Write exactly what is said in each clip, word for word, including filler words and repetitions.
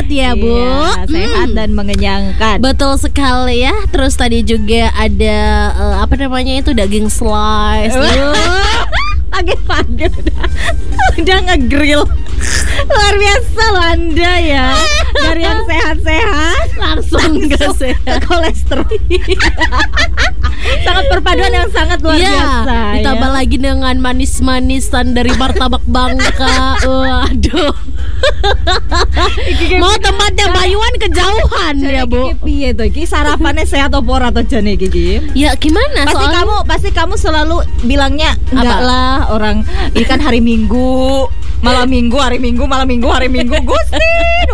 ya Bu. Iya, sehat Hmm. dan mengenyangkan. Betul sekali ya. Terus tadi juga ada eh, apa namanya itu daging slice. Pagi-pagi udah udah ngegrill. Luar biasa loh Anda ya. Dari yang sehat-sehat Langsung ke sehat. kolesterol. Sangat perpaduan yang sangat luar Ya, biasa. ditambah ya. lagi dengan manis-manisan dari martabak bangka. Waduh. Mau tempatnya Bayuan kejauhan ya Bu. Iki piye to iki sarapannya sehat apa ora to jane iki iki? Ya gimana Pasti soalnya? kamu pasti kamu selalu bilangnya enggak Apa? lah orang ini kan hari Minggu, malam Minggu, hari Minggu, malam Minggu, hari Minggu. Gusti,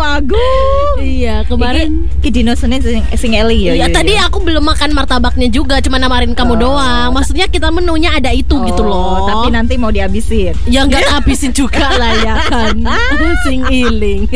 waduh. Iya kemarin. Iki dino Senin sing, sing eli ya. Ya, ya, tadi ya. aku belum makan martabaknya juga, cuma namarin kamu Oh. doang. Maksudnya kita menunya ada itu gitu Oh, loh. tapi nanti mau dihabisin. ya nggak habisin juga lah ya kan. Sing iling.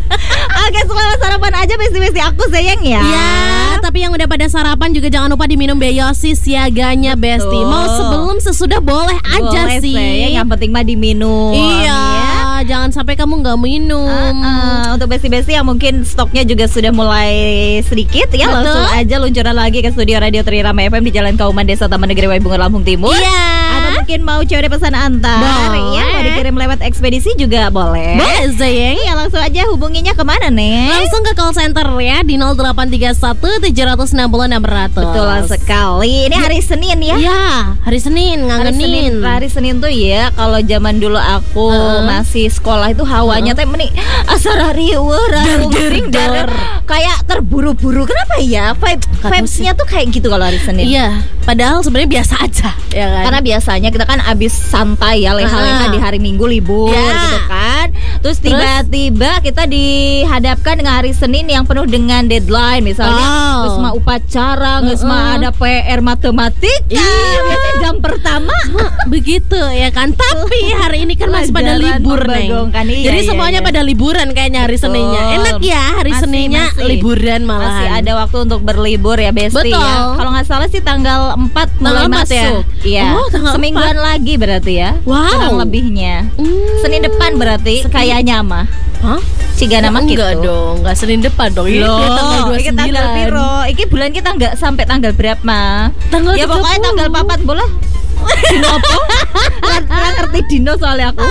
Oke, selamat sarapan aja besti-besti aku sayang ya. Ya, tapi yang udah pada sarapan juga jangan lupa diminum Beyosi siaganya Besti. Betul. Mau sebelum sesudah boleh aja Boleh, sih. sayang, yang penting mah diminum. Iya, ya. jangan sampai kamu nggak minum. Uh, uh, untuk besti-besti yang mungkin stoknya juga sudah mulai sedikit ya, Betul. langsung aja luncuran lagi ke studio Radio Trirama F M di Jalan Kauman Desa Taman Negeri Waibungan Lampung Timur. Iya. Atau mungkin mau C O D pesan antar, Boleh. ya mau dikirim lewat ekspedisi juga boleh. Boleh sayang. Iya, langsung aja hubunginya kemana nih? Langsung ke call center ya di nol delapan tiga satu tujuh enam nol enam nol nol. Betul sekali. Ini hari Senin ya. Ya, hari Senin Hari Senin, ngangenin. hari Senin tuh ya, kalau zaman dulu aku Uh-uh. masih sekolah itu hawanya teh meni asar riweuh Der, rusing der, der. kayak terburu-buru. Kenapa ya? Vibe Kata vibes-nya tuh kayak gitu kalau hari Senin. Iya, padahal sebenarnya biasa aja, ya kan? Karena biasanya kita kan abis santai ya, leha-leha Uh-uh. di hari Minggu libur Ya. gitu kan. Terus Terus? tiba-tiba kita dihadapkan dengan hari Senin yang penuh dengan deadline. Misalnya Oh. geus mah upacara, geus mah Uh-uh. ada P R matematika. Iya. Biasanya jam pertama begitu ya kan. Tapi hari ini kan masih pada Pelajaran libur Neng. membagongkan. Iya, Jadi iya, semuanya iya. pada liburan kayaknya hari Betul. Seninnya. Enak ya hari Masih, Seninnya masih. liburan malahan. masih ada waktu untuk berlibur ya Besti. Betul. Ya. Kalau nggak salah sih tanggal empat mulai empat ya? masuk. Iya. Oh, tanggal Semingguan lagi berarti ya. Wow. Kurang lebihnya. Hmm. Senin depan berarti kayaknya mah. Hah? Ciga nama gitu. Enggak dong, enggak Senin depan dong. Ini Loh, tanggal dua puluh iki sembilan. tanggal piro? Iki bulan kita nggak sampai tanggal berapa mah? Tanggal Ya pokoknya tiga puluh. tanggal papat boleh. Dino apa? Kurang ngerti dino soalnya aku.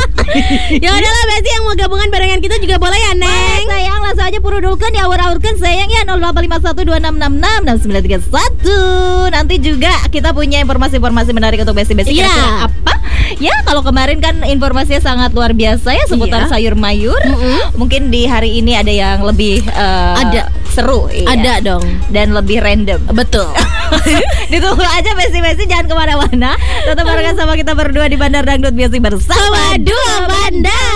Ya udahlah Besti yang mau gabungan barengan kita juga boleh ya Neng. Boleh, sayang, langsung aja purudulkan diawur-awurkan sayang ya nol delapan lima satu dua enam enam enam enam sembilan tiga satu. Nanti juga kita punya informasi-informasi menarik untuk besti-besti. Iya. Kira-kira apa? Ya kalau kemarin kan informasinya sangat luar biasa ya seputar Iya. sayur mayur. Mm-mm. Mungkin di hari ini ada yang lebih eh, Ada. seru. Iya. Ada dong. Dan lebih random. Betul. Ditunggu aja besti-besti, jangan kemana-mana. Tetap barengan sama kita berdua di Bandar Dangdut Biasi bersama Sama dua bandar.